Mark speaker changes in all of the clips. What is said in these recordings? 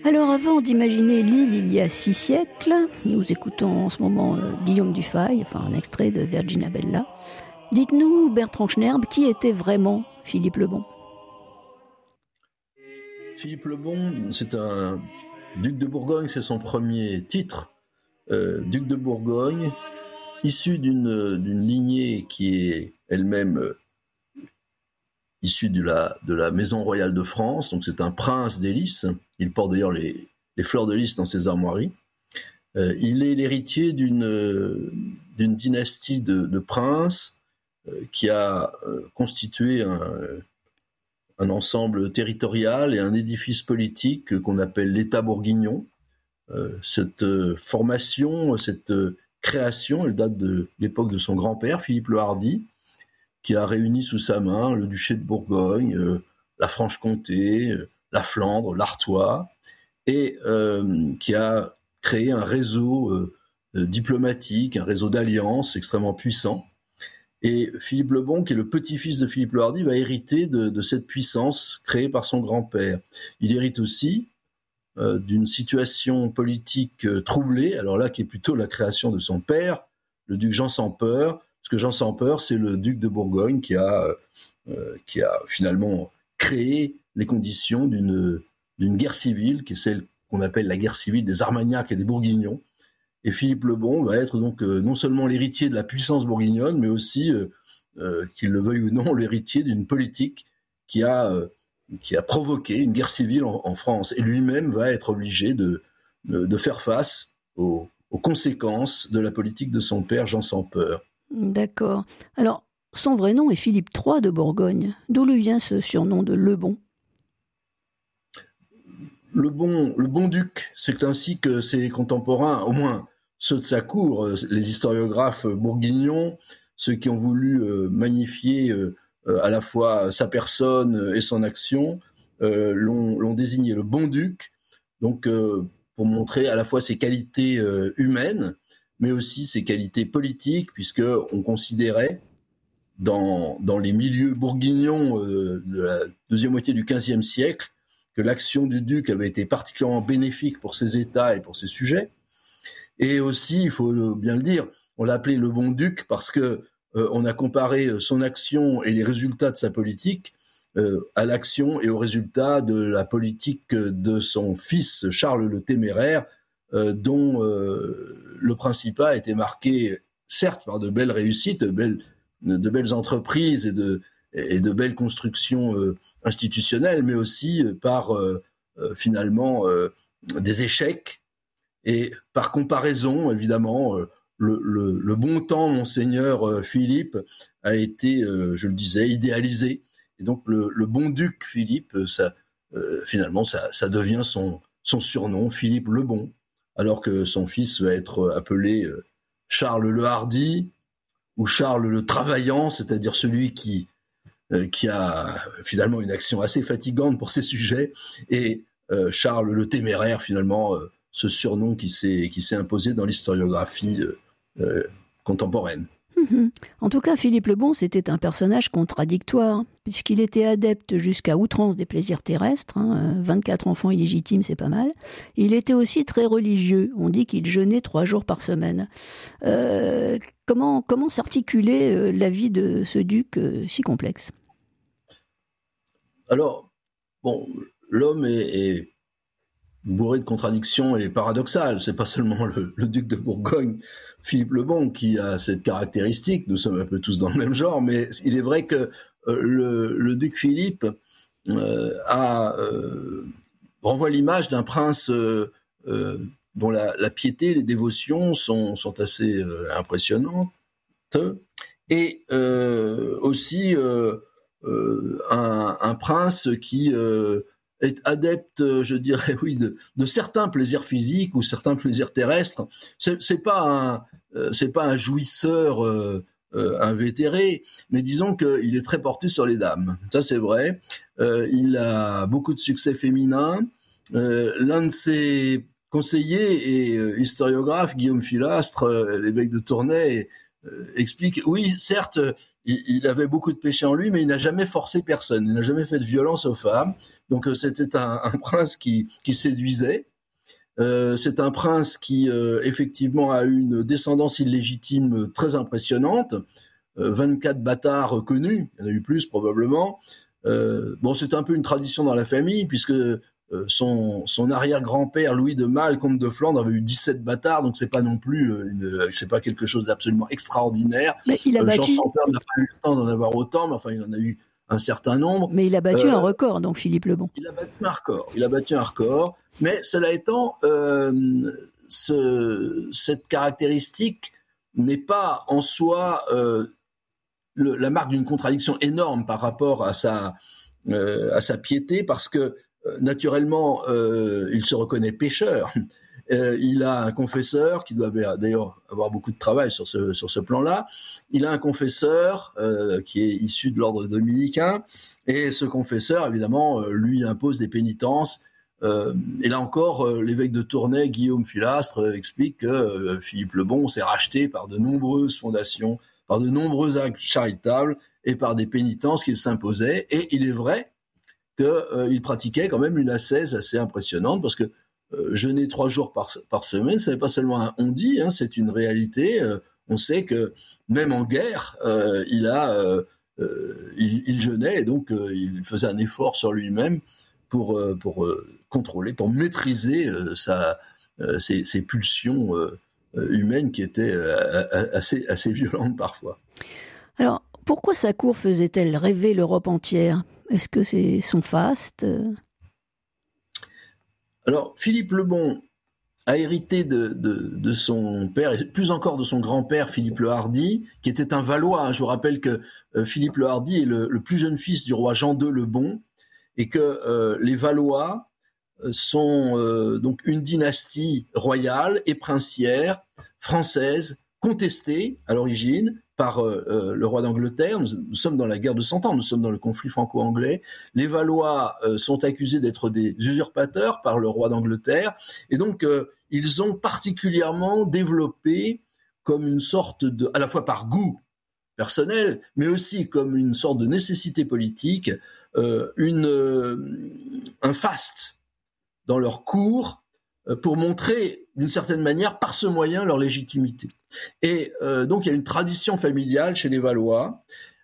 Speaker 1: Alors avant d'imaginer l'île il y a 6 siècles, nous écoutons en ce moment Guillaume Dufay, enfin un extrait de Virginia Bella. Dites-nous, Bertrand Schnerb, qui était vraiment Philippe le Bon ?
Speaker 2: Philippe le Bon, c'est un duc de Bourgogne, c'est son premier titre. Duc de Bourgogne, issu d'une lignée qui est elle-même issue de la maison royale de France, donc c'est un prince des lys. Il porte d'ailleurs les fleurs de lys dans ses armoiries. Il est l'héritier d'une dynastie de princes qui a constitué un ensemble territorial et un édifice politique qu'on appelle l'État bourguignon. Cette formation, cette création, elle date de l'époque de son grand-père, Philippe le Hardi, qui a réuni sous sa main le duché de Bourgogne, la Franche-Comté, la Flandre, l'Artois, et qui a créé un réseau diplomatique, un réseau d'alliances extrêmement puissant. Et Philippe le Bon, qui est le petit-fils de Philippe le Hardi, va hériter de cette puissance créée par son grand-père. Il hérite aussi d'une situation politique troublée, alors là qui est plutôt la création de son père, le duc Jean sans Peur, parce que Jean sans Peur, c'est le duc de Bourgogne qui a finalement créé les conditions d'une guerre civile, qui est celle qu'on appelle la guerre civile des Armagnacs et des Bourguignons. Et Philippe le Bon va être donc non seulement l'héritier de la puissance bourguignonne, mais aussi, qu'il le veuille ou non, l'héritier d'une politique qui a provoqué une guerre civile en France. Et lui-même va être obligé de faire face aux conséquences de la politique de son père, Jean sans Peur.
Speaker 1: D'accord. Alors, son vrai nom est Philippe III de Bourgogne. D'où lui vient ce surnom de Le Bon ?
Speaker 2: Le bon duc, c'est ainsi que ses contemporains, au moins ceux de sa cour, les historiographes bourguignons, ceux qui ont voulu magnifier à la fois sa personne et son action, l'ont désigné le bon duc, donc pour montrer à la fois ses qualités humaines, mais aussi ses qualités politiques, puisqu'on considérait dans les milieux bourguignons de la deuxième moitié du XVe siècle que l'action du duc avait été particulièrement bénéfique pour ses États et pour ses sujets. Et aussi, il faut bien le dire, on l'a appelé le bon duc parce que on a comparé son action et les résultats de sa politique à l'action et aux résultats de la politique de son fils Charles le Téméraire, dont le Principat a été marqué, certes, par de belles réussites, de belles entreprises et de belles constructions institutionnelles, mais aussi par finalement des échecs. Et par comparaison, évidemment, le bon temps, monseigneur Philippe, a été, je le disais, idéalisé. Et donc le bon duc Philippe, finalement, ça devient son surnom, Philippe le Bon, alors que son fils va être appelé Charles le Hardi ou Charles le Travaillant, c'est-à-dire celui qui a finalement une action assez fatigante pour ses sujets, et Charles le Téméraire, finalement, ce surnom qui s'est imposé dans l'historiographie contemporaine.
Speaker 1: En tout cas, Philippe le Bon, c'était un personnage contradictoire, puisqu'il était adepte jusqu'à outrance des plaisirs terrestres, 24 enfants illégitimes, c'est pas mal. Il était aussi très religieux, on dit qu'il jeûnait 3 jours par semaine. Comment s'articulait la vie de ce duc si complexe ?
Speaker 2: Alors, bon, l'homme est bourré de contradictions et paradoxal. C'est pas seulement le duc de Bourgogne, Philippe le Bon, qui a cette caractéristique. Nous sommes un peu tous dans le même genre, mais il est vrai que le duc Philippe renvoie l'image d'un prince dont la piété, les dévotions sont assez impressionnantes, et aussi un prince qui est adepte, je dirais, oui, de certains plaisirs physiques ou certains plaisirs terrestres. C'est pas un jouisseur invétéré, mais disons qu'il est très porté sur les dames. Ça, c'est vrai. Il a beaucoup de succès féminins. L'un de ses conseiller et historiographe, Guillaume Filastre, l'évêque de Tournai, explique, oui, certes, il avait beaucoup de péchés en lui, mais il n'a jamais forcé personne, il n'a jamais fait de violence aux femmes. Donc c'était un prince qui séduisait. C'est un prince qui effectivement a eu une descendance illégitime très impressionnante. 24 bâtards connus, il y en a eu plus probablement. Bon, c'est un peu une tradition dans la famille, puisque son arrière-grand-père Louis de Malle, comte de Flandre, avait eu 17 bâtards, donc c'est pas non plus c'est pas quelque chose d'absolument extraordinaire.
Speaker 1: Mais il a battu...
Speaker 2: Jean sans peur n'a pas eu le temps d'en avoir autant, mais enfin il en a eu un certain nombre.
Speaker 1: Mais il a battu un record, donc Philippe le Bon.
Speaker 2: Il a battu un record, mais cela étant, cette caractéristique n'est pas en soi la marque d'une contradiction énorme par rapport à sa piété, parce que naturellement, il se reconnaît pécheur. Il a un confesseur qui doit d'ailleurs avoir beaucoup de travail sur ce plan-là. Il a un confesseur qui est issu de l'ordre dominicain, et ce confesseur, évidemment, lui impose des pénitences. Et là encore, l'évêque de Tournai, Guillaume Filastre, explique que Philippe le Bon s'est racheté par de nombreuses fondations, par de nombreux actes charitables et par des pénitences qu'il s'imposait. Et il est vrai qu'il pratiquait quand même une ascèse assez impressionnante, parce que jeûner 3 jours par semaine, ce n'est pas seulement un on-dit, hein, c'est une réalité. On sait que même en guerre, il jeûnait, et donc il faisait un effort sur lui-même pour contrôler, pour maîtriser ses pulsions humaines qui étaient assez violentes parfois.
Speaker 1: Alors, pourquoi sa cour faisait-elle rêver l'Europe entière ? Est-ce que c'est son faste ?
Speaker 2: Alors, Philippe le Bon a hérité de son père, et plus encore de son grand-père, Philippe le Hardi, qui était un Valois. Je vous rappelle que Philippe le Hardi est le plus jeune fils du roi Jean II le Bon, et que les Valois sont donc une dynastie royale et princière française, contestée à l'origine par le roi d'Angleterre. Nous sommes dans la guerre de 100 ans, nous sommes dans le conflit franco-anglais. Les Valois sont accusés d'être des usurpateurs par le roi d'Angleterre, et donc ils ont particulièrement développé, comme une sorte de, à la fois par goût personnel, mais aussi comme une sorte de nécessité politique, un faste dans leur cour pour montrer d'une certaine manière par ce moyen leur légitimité. Et donc il y a une tradition familiale chez les Valois.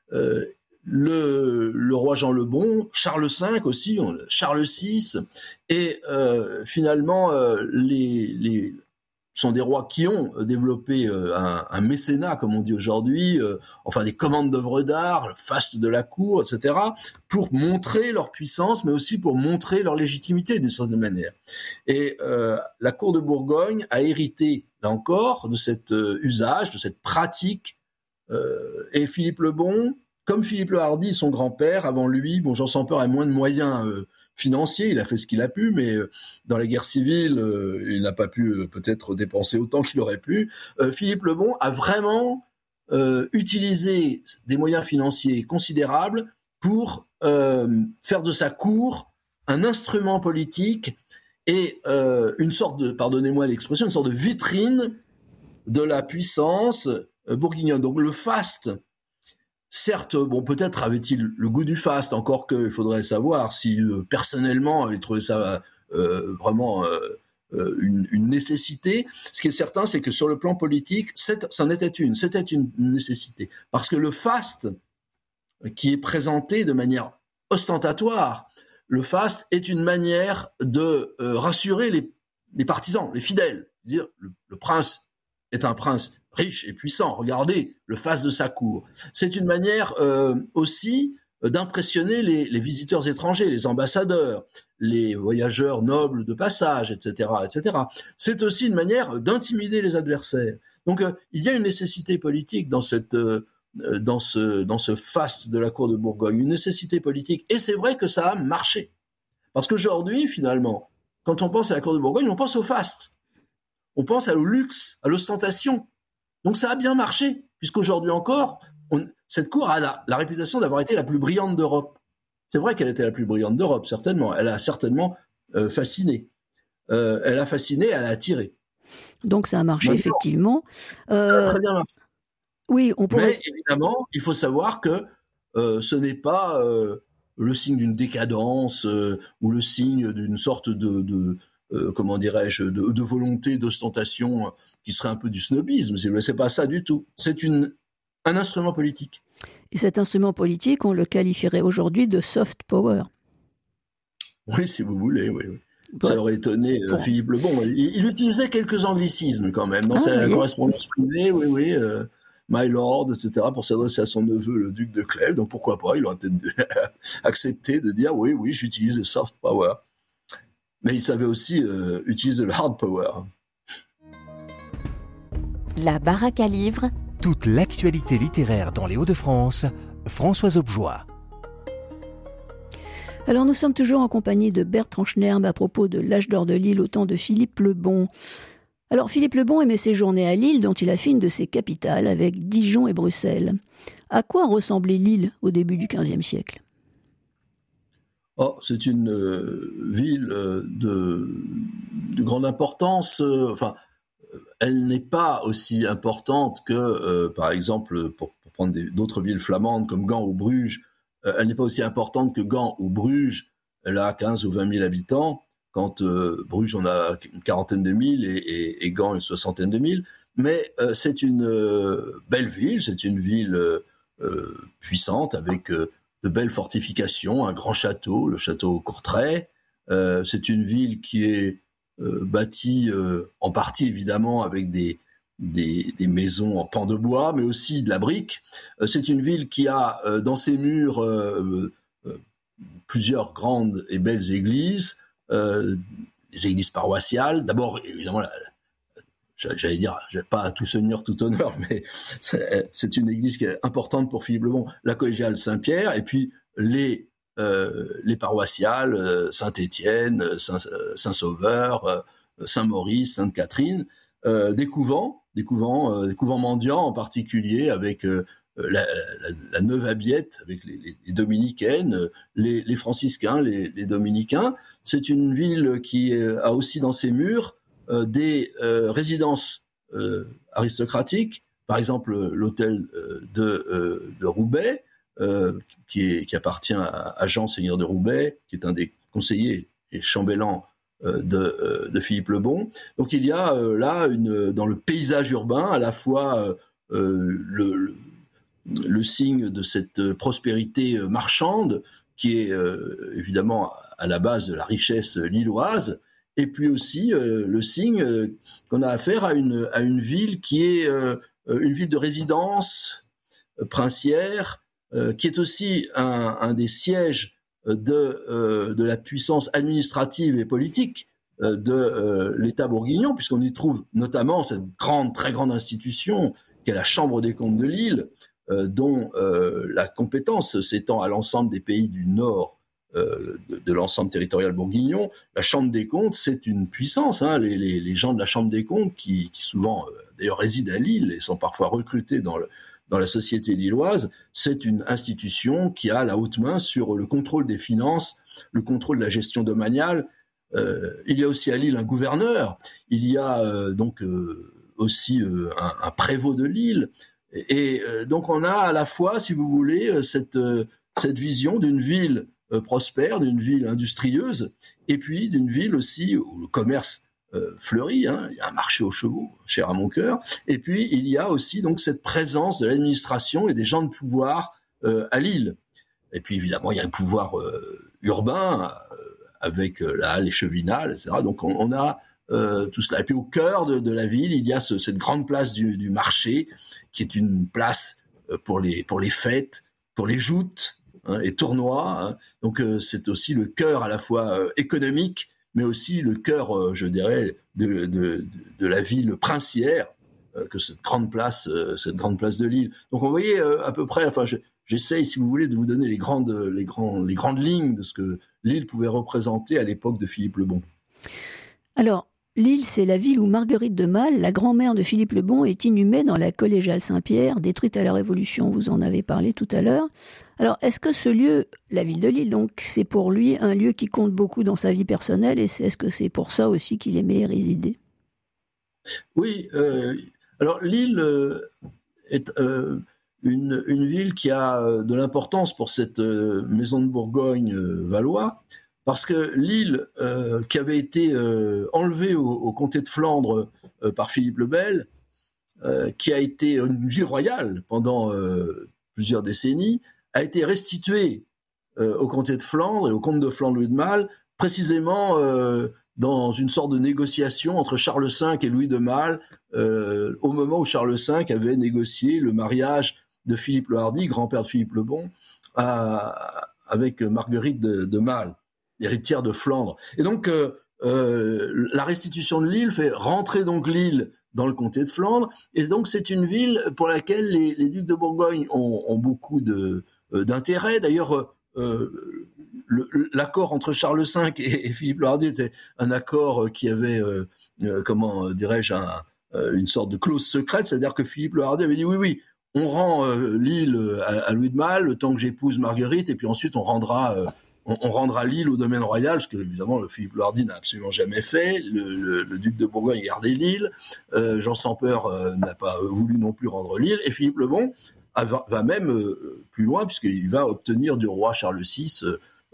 Speaker 2: Le roi Jean le Bon, Charles V aussi, Charles VI, et finalement les sont des rois qui ont développé un mécénat, comme on dit aujourd'hui, enfin des commandes d'œuvres d'art, le faste de la cour, etc., pour montrer leur puissance, mais aussi pour montrer leur légitimité d'une certaine manière. Et la cour de Bourgogne a hérité, là encore, de cet usage, de cette pratique. Et Philippe le Bon, comme Philippe le Hardi, son grand-père, avant lui, bon, Jean sans peur a moins de moyens financier, il a fait ce qu'il a pu, mais dans la guerre civile, il n'a pas pu peut-être dépenser autant qu'il aurait pu. Philippe le Bon a vraiment utilisé des moyens financiers considérables pour faire de sa cour un instrument politique et une sorte de, pardonnez-moi l'expression, une sorte de vitrine de la puissance bourguignonne. Donc le faste, certes, bon, peut-être avait-il le goût du faste, encore qu'il faudrait savoir si personnellement il trouvait ça vraiment une nécessité. Ce qui est certain, c'est que sur le plan politique, c'était une nécessité. Parce que le faste, qui est présenté de manière ostentatoire, le faste est une manière de rassurer les partisans, les fidèles. Dire le prince est un prince riche et puissant, regardez le faste de sa cour. C'est une manière aussi d'impressionner les visiteurs étrangers, les ambassadeurs, les voyageurs nobles de passage, etc., etc. C'est aussi une manière d'intimider les adversaires. Donc il y a une nécessité politique dans ce faste de la cour de Bourgogne, une nécessité politique, et c'est vrai que ça a marché. Parce qu'aujourd'hui, finalement, quand on pense à la cour de Bourgogne, on pense au faste. On pense au luxe, à l'ostentation. Donc ça a bien marché, puisqu'aujourd'hui encore, cette cour a la réputation d'avoir été la plus brillante d'Europe. C'est vrai qu'elle était la plus brillante d'Europe, certainement. Elle a certainement fasciné. Elle a fasciné, elle a attiré.
Speaker 1: Donc ça a marché, effectivement.
Speaker 2: Ça a très bien marché.
Speaker 1: Oui, on pourrait...
Speaker 2: Mais évidemment, il faut savoir que ce n'est pas le signe d'une décadence ou le signe d'une sorte comment dirais-je, de volonté d'ostentation qui serait un peu du snobisme. C'est pas ça du tout. C'est un instrument politique.
Speaker 1: Et cet instrument politique, on le qualifierait aujourd'hui de soft power.
Speaker 2: Oui, si vous voulez, oui.
Speaker 1: Bon.
Speaker 2: Ça aurait étonné Philippe le Bon. Il utilisait quelques anglicismes quand même dans sa correspondance privée, oui. My Lord, etc., pour s'adresser à son neveu, le duc de Clèves. Donc pourquoi pas, il aurait peut-être accepté de dire oui, j'utilise le soft power. Mais il savait aussi utiliser le hard power.
Speaker 3: La baraque à livres.
Speaker 4: Toute l'actualité littéraire dans les Hauts-de-France, Françoise Aubejoie.
Speaker 1: Alors nous sommes toujours en compagnie de Bertrand Schnerb à propos de l'âge d'or de Lille au temps de Philippe le Bon. Alors Philippe le Bon aimait séjourner à Lille, dont il a fait une de ses capitales, avec Dijon et Bruxelles. À quoi ressemblait Lille au début du XVe siècle ?
Speaker 2: C'est une ville de grande importance. Elle n'est pas aussi importante que, par exemple, pour prendre d'autres villes flamandes comme Gand ou Bruges, elle n'est pas aussi importante que Gand ou Bruges. Elle a 15 ou 20 000 habitants. Quand Bruges en a une quarantaine de mille et Gand une soixantaine de mille. Mais c'est une belle ville, c'est une ville puissante avec de belles fortifications, un grand château, le château Courtrai. C'est une ville qui est bâtie en partie évidemment avec des maisons en pan de bois, mais aussi de la brique. C'est une ville qui a dans ses murs plusieurs grandes et belles églises. Les églises paroissiales, d'abord évidemment, j'allais dire, pas à tout seigneur, tout honneur, mais c'est une église qui est importante pour Philippe le Bon, la collégiale Saint-Pierre, et puis les paroissiales Saint-Étienne, Saint-Sauveur, Saint-Maurice, Sainte-Catherine, des couvents mendiants en particulier avec la Neuve Abiette avec les dominicaines, les franciscains, les dominicains. C'est une ville qui a aussi dans ses murs des résidences aristocratiques, par exemple l'hôtel de Roubaix, qui appartient à Jean, seigneur de Roubaix, qui est un des conseillers et chambellans de Philippe le Bon. Donc il y a là dans le paysage urbain à la fois le signe de cette prospérité marchande qui est évidemment à la base de la richesse lilloise, et puis aussi le signe qu'on a affaire à une ville qui est une ville de résidence princière, qui est aussi un des sièges de la puissance administrative et politique de l'État bourguignon, puisqu'on y trouve notamment cette très grande institution qu'est la Chambre des comptes de Lille, dont la compétence s'étend à l'ensemble des pays du Nord de l'ensemble territorial bourguignon. La Chambre des comptes, c'est une puissance. Les gens de la Chambre des comptes, qui souvent d'ailleurs résident à Lille et sont parfois recrutés dans la société lilloise, c'est une institution qui a la haute main sur le contrôle des finances, le contrôle de la gestion domaniale. Il y a aussi à Lille un gouverneur, il y a donc aussi un prévôt de Lille. Et donc on a à la fois, si vous voulez, cette vision d'une ville prospère, d'une ville industrieuse, et puis d'une ville aussi où le commerce fleurit. Il y a un marché aux chevaux, cher à mon cœur. Et puis il y a aussi donc cette présence de l'administration et des gens de pouvoir à Lille. Et puis évidemment il y a le pouvoir urbain avec la halle et Chevinal, etc. Donc on a tout cela. Et puis au cœur de la ville, il y a cette grande place du marché, qui est une place pour les fêtes, pour les joutes et tournois. Donc c'est aussi le cœur à la fois économique, mais aussi le cœur, je dirais, de la ville princière, que cette grande place de Lille. Donc vous voyez à peu près, j'essaye, si vous voulez, de vous donner les grandes lignes de ce que Lille pouvait représenter à l'époque de Philippe le Bon.
Speaker 1: Alors, Lille, c'est la ville où Marguerite de Malle, la grand-mère de Philippe le Bon, est inhumée dans la collégiale Saint-Pierre, détruite à la Révolution. Vous en avez parlé tout à l'heure. Alors, est-ce que ce lieu, la ville de Lille, donc, c'est pour lui un lieu qui compte beaucoup dans sa vie personnelle, et est-ce que c'est pour ça aussi qu'il aimait y résider ?
Speaker 2: Oui. Alors, Lille est une ville qui a de l'importance pour cette maison de Bourgogne Valois, parce que Lille, qui avait été enlevée au comté de Flandre par Philippe le Bel, qui a été une ville royale pendant plusieurs décennies, a été restituée au comté de Flandre et au comte de Flandre-Louis de Malle, précisément dans une sorte de négociation entre Charles V et Louis de Malle, au moment où Charles V avait négocié le mariage de Philippe le Hardi, grand-père de Philippe le Bon, avec Marguerite de Malle, héritière de Flandre. Et donc, la restitution de Lille fait rentrer donc Lille dans le comté de Flandre, et donc c'est une ville pour laquelle les ducs de Bourgogne ont beaucoup d'intérêt. D'ailleurs, l'accord entre Charles V et Philippe le Hardi était un accord qui avait, comment dirais-je, une sorte de clause secrète, c'est-à-dire que Philippe le Hardi avait dit oui, on rend Lille à Louis de Malle le temps que j'épouse Marguerite, et puis ensuite on rendra Lille au domaine royal, ce que évidemment le Philippe le Hardi n'a absolument jamais fait. Le duc de Bourgogne a gardé Lille, Jean sans peur n'a pas voulu non plus rendre Lille, et Philippe le Bon va même plus loin, puisqu'il va obtenir du roi Charles VI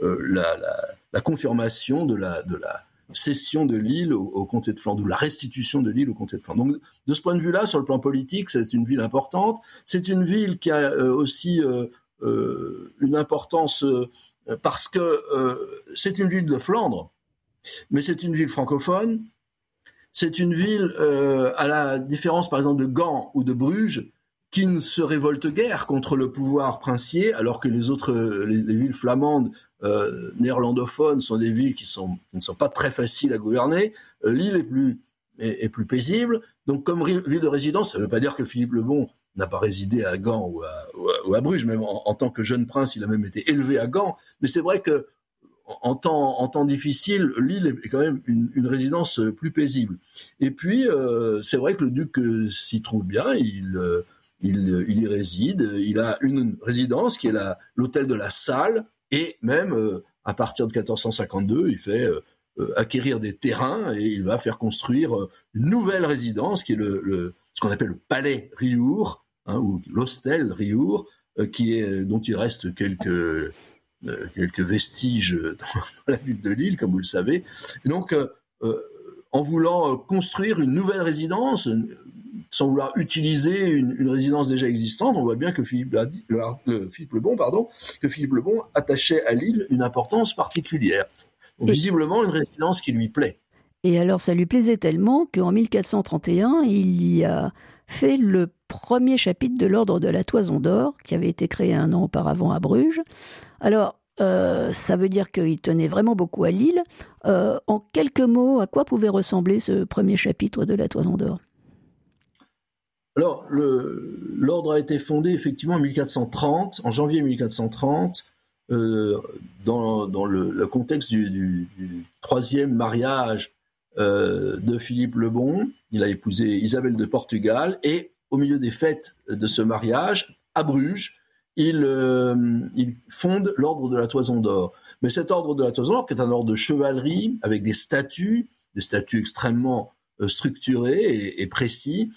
Speaker 2: la confirmation de la cession de Lille au comté de Flandre, ou la restitution de Lille au comté de Flandre. Donc, de ce point de vue-là, sur le plan politique, c'est une ville importante. C'est une ville qui a aussi une importance parce que c'est une ville de Flandre, mais c'est une ville francophone. C'est une ville, à la différence par exemple de Gand ou de Bruges, qui ne se révolte guère contre le pouvoir princier, alors que les autres, les villes flamandes, néerlandophones, sont des villes qui ne sont pas très faciles à gouverner. Lille est plus paisible. Donc, comme ville de résidence, ça ne veut pas dire que Philippe le Bon n'a pas résidé à Gand ou à Bruges. Même en tant que jeune prince, il a même été élevé à Gand. Mais c'est vrai que en temps difficile, Lille est quand même une résidence plus paisible. Et puis, c'est vrai que le duc s'y trouve bien. Il y réside. Il a une résidence qui est l'hôtel de la Salle. Et même, à partir de 1452, il fait acquérir des terrains et il va faire construire une nouvelle résidence qui est ce qu'on appelle le palais Riour, ou l'hostel Riour, dont il reste quelques vestiges dans la ville de Lille, comme vous le savez. Et donc, en voulant construire une nouvelle résidence, sans vouloir utiliser une résidence déjà existante, on voit bien que Philippe le Bon attachait à Lille une importance particulière. Donc, visiblement, une résidence qui lui plaît.
Speaker 1: Et alors, ça lui plaisait tellement qu'en 1431, il y a fait le premier chapitre de l'Ordre de la Toison d'Or, qui avait été créé un an auparavant à Bruges. Alors, ça veut dire qu'il tenait vraiment beaucoup à Lille. En quelques mots, à quoi pouvait ressembler ce premier chapitre de la Toison d'Or ?
Speaker 2: Alors, l'ordre a été fondé effectivement en janvier 1430, dans le contexte du troisième mariage de Philippe le Bon. Il a épousé Isabelle de Portugal, et au milieu des fêtes de ce mariage, à Bruges, il fonde l'ordre de la Toison d'Or. Mais cet ordre de la Toison d'Or, qui est un ordre de chevalerie, avec des statuts extrêmement structuré et précis,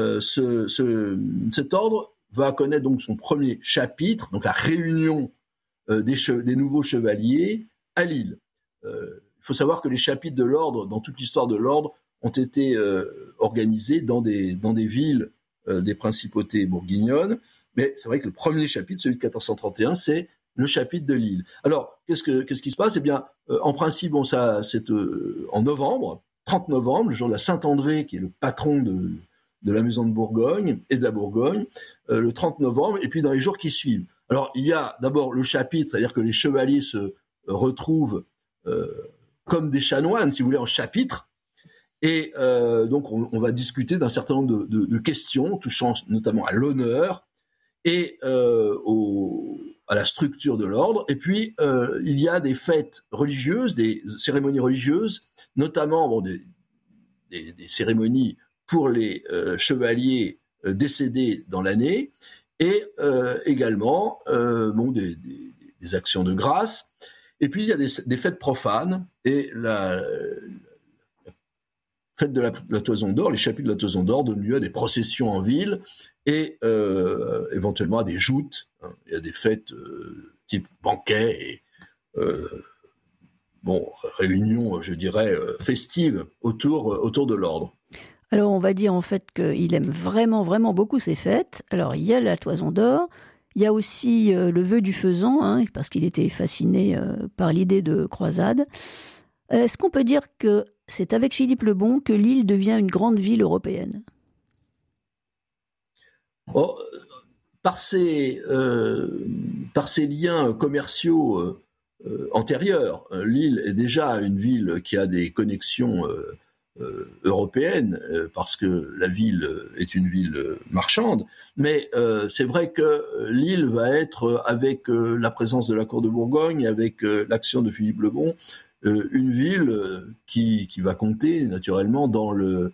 Speaker 2: cet ordre va connaître donc son premier chapitre, donc la réunion des nouveaux chevaliers à Lille. Il faut savoir que les chapitres de l'ordre, dans toute l'histoire de l'ordre, ont été organisés dans des villes des principautés bourguignonnes, mais c'est vrai que le premier chapitre, celui de 1431, c'est le chapitre de Lille. Alors, qu'est-ce qui se passe ? Eh bien, en principe, ça, c'est en novembre, 30 novembre, le jour de la Saint-André, qui est le patron de la maison de Bourgogne et de la Bourgogne, le 30 novembre, et puis dans les jours qui suivent. Alors, il y a d'abord le chapitre, c'est-à-dire que les chevaliers se retrouvent comme des chanoines, si vous voulez, en chapitre, et donc on va discuter d'un certain nombre de questions touchant notamment à l'honneur et à la structure de l'ordre. Et puis, il y a des fêtes religieuses, des cérémonies religieuses, notamment des cérémonies pour les chevaliers décédés dans l'année, et également des actions de grâce. Et puis, il y a des fêtes profanes, et la fête de la Toison d'Or, les chapitres de la Toison d'Or donnent lieu à des processions en ville et éventuellement à des joutes. Hein. Il y a des fêtes type banquet et réunions, je dirais, festives autour de l'ordre.
Speaker 1: Alors on va dire en fait qu'il aime vraiment, vraiment beaucoup ces fêtes. Alors il y a la Toison d'Or, il y a aussi le vœu du faisan, hein, parce qu'il était fasciné par l'idée de croisade. Est-ce qu'on peut dire que c'est avec Philippe le Bon que Lille devient une grande ville européenne ?
Speaker 2: Par ses liens commerciaux antérieurs, Lille est déjà une ville qui a des connexions européenne, parce que la ville est une ville marchande, mais c'est vrai que Lille va être, avec la présence de la cour de Bourgogne, avec l'action de Philippe le Bon, une ville qui va compter naturellement dans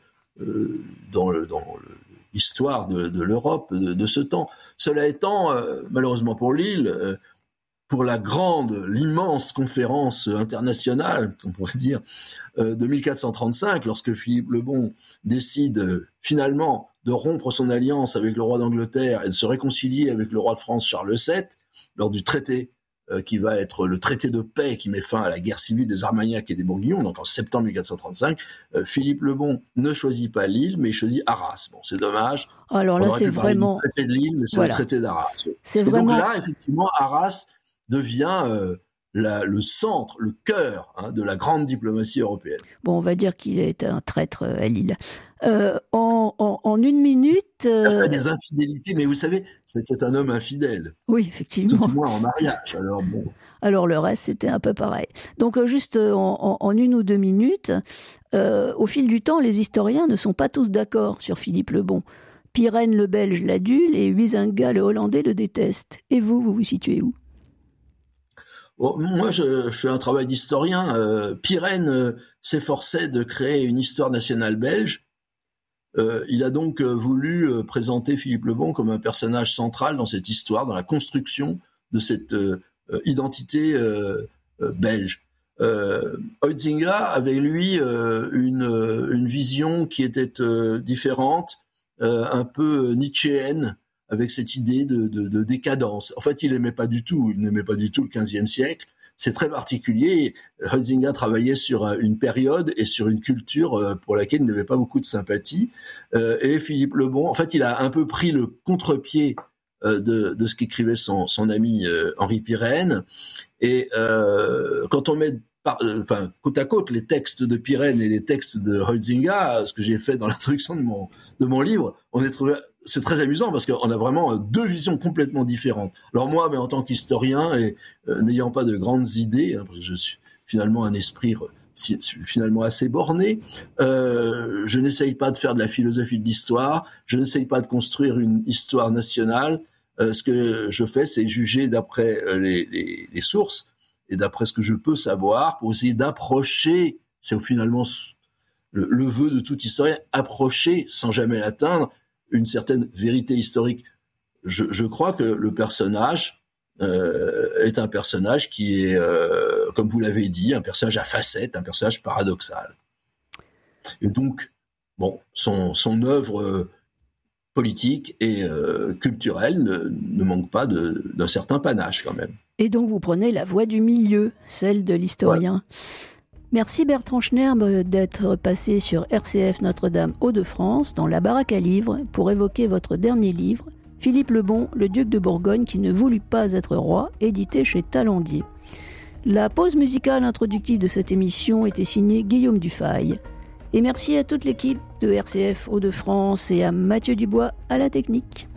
Speaker 2: l'histoire de l'Europe de ce temps. Cela étant, malheureusement pour Lille, pour l'immense conférence internationale, on pourrait dire, de 1435, lorsque Philippe le Bon décide finalement de rompre son alliance avec le roi d'Angleterre et de se réconcilier avec le roi de France Charles VII, lors du traité qui va être le traité de paix qui met fin à la guerre civile des Armagnacs et des Bourguignons, donc en septembre 1435, Philippe le Bon ne choisit pas Lille, mais il choisit Arras. Bon, c'est dommage.
Speaker 1: Alors là, c'est vraiment...
Speaker 2: Le traité de Lille, mais c'est le traité d'Arras.
Speaker 1: C'est vraiment...
Speaker 2: Donc là, effectivement, Arras devient le centre, le cœur de la grande diplomatie européenne.
Speaker 1: Bon, on va dire qu'il est un traître à Lille. En une minute...
Speaker 2: Il a fait des infidélités, mais vous savez, c'était un homme infidèle.
Speaker 1: Oui, effectivement.
Speaker 2: Tout au moins en mariage, alors bon.
Speaker 1: Alors le reste, c'était un peu pareil. Donc juste en une ou deux minutes, au fil du temps, les historiens ne sont pas tous d'accord sur Philippe le Bon. Pirenne le Belge l'adule et Huizinga le Hollandais le déteste. Et vous vous situez où ?
Speaker 2: Bon, moi, je fais un travail d'historien. Pirenne s'efforçait de créer une histoire nationale belge. Il a donc voulu présenter Philippe le Bon comme un personnage central dans cette histoire, dans la construction de cette identité belge. Huizinga avait, lui, une vision qui était différente, un peu nietzschéenne, avec cette idée de décadence. En fait, il n'aimait pas du tout le XVe siècle. C'est très particulier. Huizinga travaillait sur une période et sur une culture pour laquelle il n'avait pas beaucoup de sympathie. Et Philippe le Bon, en fait, il a un peu pris le contre-pied de ce qu'écrivait son ami Henri Pirenne. Et quand on met côte à côte les textes de Pirenne et les textes de Huizinga, ce que j'ai fait dans l'introduction de mon livre, c'est très amusant parce qu'on a vraiment deux visions complètement différentes. Alors moi, mais en tant qu'historien et n'ayant pas de grandes idées, parce que je suis finalement un esprit finalement assez borné, je n'essaye pas de faire de la philosophie de l'histoire, je n'essaye pas de construire une histoire nationale. Ce que je fais, c'est juger d'après les sources et d'après ce que je peux savoir pour essayer d'approcher, c'est finalement le vœu de tout historien, approcher sans jamais l'atteindre, une certaine vérité historique. Je crois que le personnage est un personnage qui est, comme vous l'avez dit, un personnage à facettes, un personnage paradoxal. Et donc, bon, son œuvre politique et culturelle ne manque pas d'un certain panache quand même.
Speaker 1: Et donc vous prenez la voie du milieu, celle de l'historien. Ouais. Merci Bertrand Schnerb d'être passé sur RCF Notre-Dame Hauts-de-France dans la baraque à livres pour évoquer votre dernier livre, Philippe le Bon, le duc de Bourgogne qui ne voulut pas être roi, édité chez Talandier. La pause musicale introductive de cette émission était signée Guillaume Dufay. Et merci à toute l'équipe de RCF Hauts-de-France et à Mathieu Dubois à la technique.